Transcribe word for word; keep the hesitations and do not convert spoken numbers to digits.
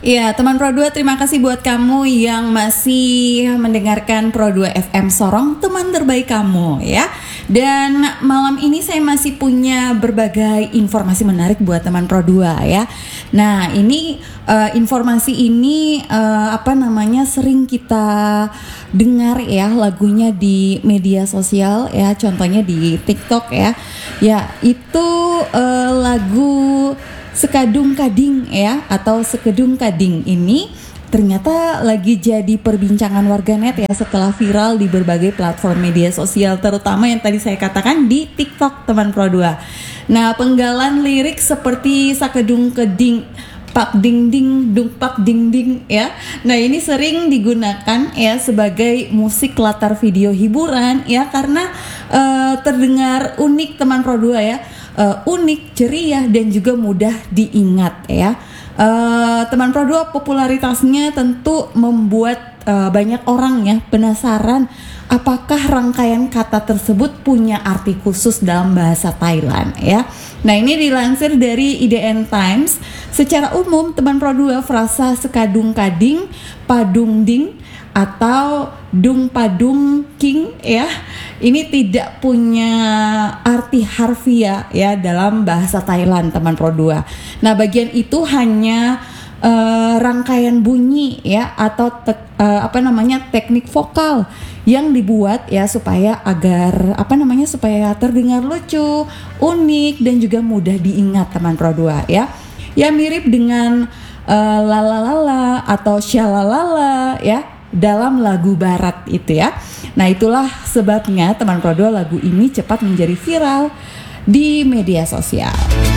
Ya, teman Pro dua, terima kasih buat kamu yang masih mendengarkan Pro dua F M Sorong, teman terbaik kamu ya. Dan malam ini saya masih punya berbagai informasi menarik buat teman Pro dua ya. Nah, ini uh, informasi ini uh, apa namanya sering kita dengar ya lagunya di media sosial ya, contohnya di TikTok ya. Ya, itu uh, lagu Sekadung Kading ya, atau Sekedung Kading ini ternyata lagi jadi perbincangan warganet ya setelah viral di berbagai platform media sosial, terutama yang tadi saya katakan di TikTok teman Pro dua. Nah, penggalan lirik seperti Sakedung Keding, pak ding ding, dung pak ding ding ya. Nah, ini sering digunakan ya sebagai musik latar video hiburan ya, karena uh, terdengar unik teman Pro dua ya. Uh, unik, ceria, dan juga mudah diingat ya. Uh, teman Pro dua popularitasnya tentu membuat uh, banyak orang ya penasaran apakah rangkaian kata tersebut punya arti khusus dalam bahasa Thailand ya. Nah, ini dilansir dari I D N Times. Secara umum teman Pro dua frasa Sekadung Kading, Padung Ding atau Dung Padung King ya, ini tidak punya arti harfiah ya dalam bahasa Thailand teman Pro dua. Nah, bagian itu hanya uh, rangkaian bunyi ya, atau te- uh, apa namanya teknik vokal yang dibuat ya supaya agar apa namanya supaya terdengar lucu, unik, dan juga mudah diingat teman Pro dua ya. Ya, mirip dengan uh, lalalala atau syalalala ya dalam lagu barat itu ya. Nah, itulah sebabnya teman Pro dua lagu ini cepat menjadi viral di media sosial.